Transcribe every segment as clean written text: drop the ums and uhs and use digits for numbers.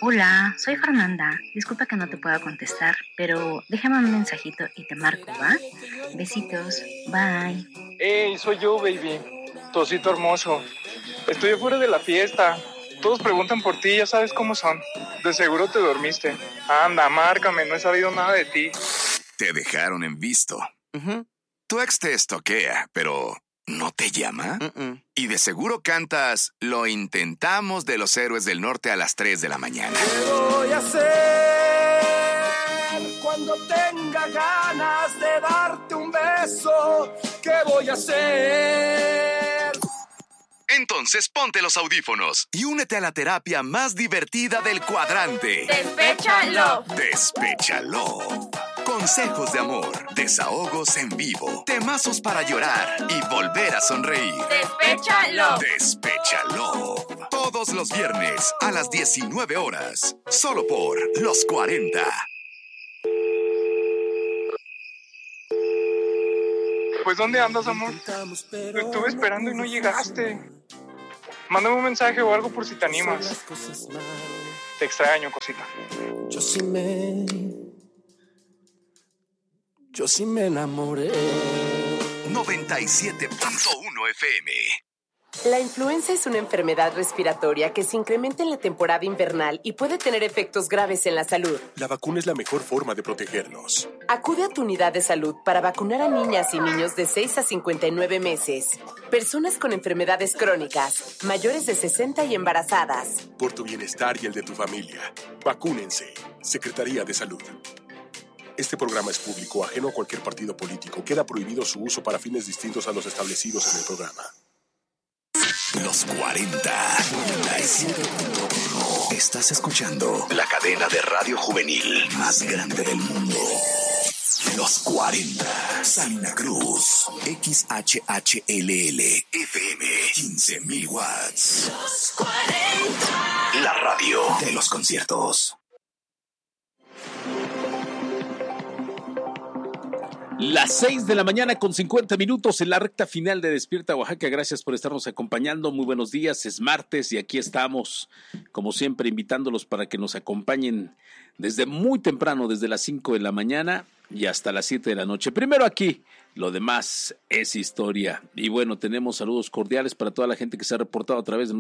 Hola, soy Fernanda. Disculpa que no te pueda contestar, pero déjame un mensajito y te marco, ¿va? Besitos, bye. Hey, soy yo, baby. Tu osito hermoso. Estoy afuera de la fiesta. Todos preguntan por ti, ya sabes cómo son. De seguro te dormiste. Anda, márcame, no he sabido nada de ti. Te dejaron en visto. Tu ex te estoquea, pero ¿no te llama? Y de seguro cantas Lo intentamos de los Héroes del Norte a las 3 de la mañana. ¿Qué voy a hacer cuando tenga ganas de darte un beso? ¿Qué voy a hacer? Entonces ponte los audífonos y únete a la terapia más divertida del cuadrante. ¡Despéchalo! ¡Despéchalo! Consejos de amor, desahogos en vivo, temazos para llorar y volver a sonreír. ¡Despéchalo! ¡Despéchalo! Todos los viernes a las 19 horas, solo por Los 40. Pues, ¿dónde andas, amor? Te estuve esperando y no llegaste. Mándame un mensaje o algo por si te animas. Te extraño, cosita. Yo sí me enamoré. 97.1 FM. La influenza es una enfermedad respiratoria que se incrementa en la temporada invernal y puede tener efectos graves en la salud. La vacuna es la mejor forma de protegernos. Acude a tu unidad de salud para vacunar a niñas y niños de 6 a 59 meses, personas con enfermedades crónicas, mayores de 60 y embarazadas. Por tu bienestar y el de tu familia, vacúnense. Secretaría de Salud. Este programa es público, ajeno a cualquier partido político. Queda prohibido su uso para fines distintos a los establecidos en el programa. Los 40. 97.1. Estás escuchando la cadena de radio juvenil más grande del mundo. Los 40. Salina Cruz. XHHLL. FM. 15,000 watts. Los 40. La radio de los conciertos. Las 6 de la mañana con 50 minutos en la recta final de Despierta Oaxaca. Gracias por estarnos acompañando. Muy buenos días, es martes y aquí estamos, como siempre, invitándolos para que nos acompañen desde muy temprano, desde las 5 de la mañana y hasta las 7 de la noche. Primero aquí, lo demás es historia. Y bueno, tenemos saludos cordiales para toda la gente que se ha reportado a través del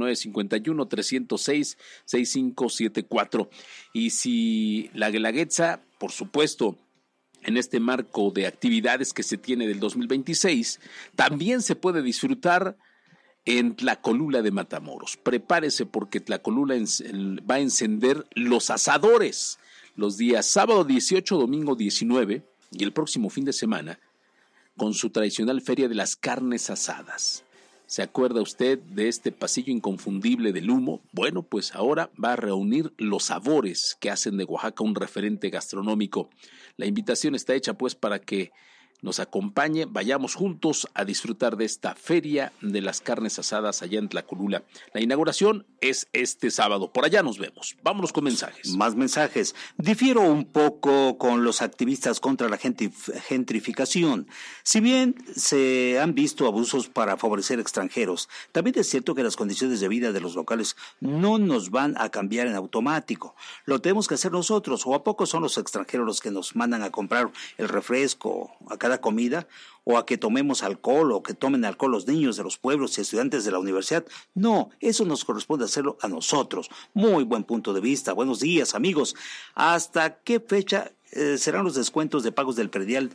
951-306-6574. Y si la Guelaguetza, por supuesto, en este marco de actividades que se tiene del 2026, también se puede disfrutar en Tlacolula de Matamoros. Prepárese porque Tlacolula va a encender los asadores los días sábado 18, domingo 19 y el próximo fin de semana con su tradicional Feria de las Carnes Asadas. ¿Se acuerda usted de este pasillo inconfundible del humo? Bueno, pues ahora va a reunir los sabores que hacen de Oaxaca un referente gastronómico. La invitación está hecha pues para que nos acompañe, vayamos juntos a disfrutar de esta Feria de las Carnes Asadas allá en Tlacolula. La inauguración es este sábado, por allá nos vemos. Vámonos con mensajes. Más mensajes. Difiero un poco con los activistas contra la gentrificación. Si bien se han visto abusos para favorecer extranjeros, también es cierto que las condiciones de vida de los locales no nos van a cambiar en automático. Lo tenemos que hacer nosotros, o a poco son los extranjeros los que nos mandan a comprar el refresco a cada comida, o a que tomemos alcohol o que tomen alcohol los niños de los pueblos y estudiantes de la universidad. No, eso nos corresponde hacerlo a nosotros. Muy buen punto de vista. Buenos días, amigos. ¿Hasta qué fecha serán los descuentos de pagos del predial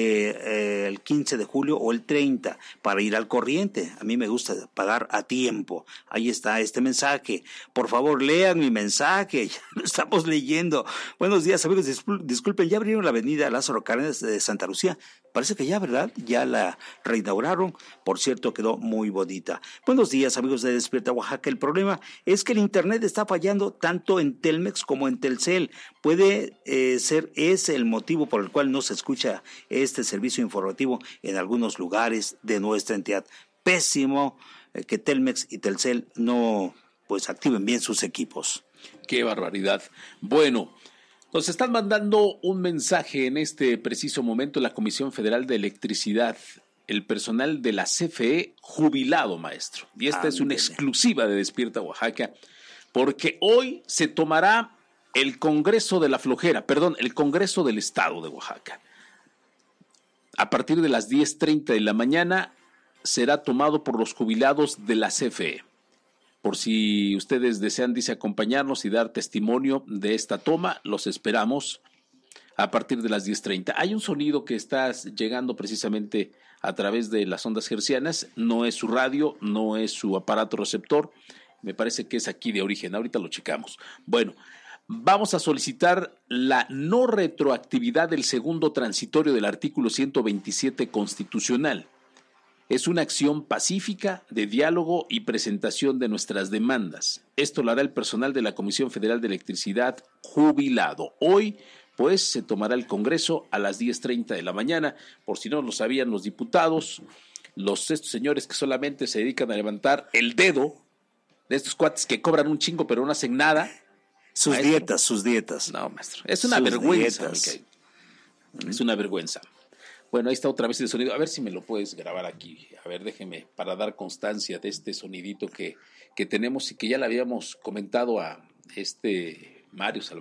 el 15 de julio o el 30 para ir al corriente? A mí me gusta pagar a tiempo. Ahí está este mensaje. Por favor, lean mi mensaje. Ya lo estamos leyendo. Buenos días, amigos. Disculpen, ya abrieron la avenida Lázaro Cárdenas de Santa Lucía. Parece que ya, ¿verdad? Ya la reinauguraron. Por cierto, quedó muy bonita. Buenos días, amigos de Despierta Oaxaca. El problema es que el internet está fallando tanto en Telmex como en Telcel. Puede ser ese el motivo por el cual no se escucha este servicio informativo en algunos lugares de nuestra entidad. Pésimo que Telmex y Telcel no activen bien sus equipos. ¡Qué barbaridad! Bueno, nos están mandando un mensaje en este preciso momento la Comisión Federal de Electricidad, el personal de la CFE jubilado, maestro. Y esta es una exclusiva de Despierta Oaxaca, porque hoy se tomará el Congreso de la Flojera, perdón, el Congreso del Estado de Oaxaca, a partir de las 10:30 de la mañana, será tomado por los jubilados de la CFE. Por si ustedes desean, dice, acompañarnos y dar testimonio de esta toma, los esperamos a partir de las 10:30. Hay un sonido que está llegando precisamente a través de las ondas hercianas, no es su radio, no es su aparato receptor, me parece que es aquí de origen, ahorita lo checamos. Bueno, vamos a solicitar la no retroactividad del segundo transitorio del artículo 127 constitucional. Es una acción pacífica de diálogo y presentación de nuestras demandas. Esto lo hará el personal de la Comisión Federal de Electricidad jubilado. Hoy, pues, se tomará el Congreso a las 10:30 de la mañana. Por si no lo sabían los diputados, estos señores que solamente se dedican a levantar el dedo, de estos cuates que cobran un chingo pero no hacen nada. Sus dietas. No, maestro, es una vergüenza, Micael. Es una vergüenza. Bueno, ahí está otra vez el sonido. A ver si me lo puedes grabar aquí. A ver, déjeme, para dar constancia de este sonidito que tenemos y que ya le habíamos comentado a Mario Salvador.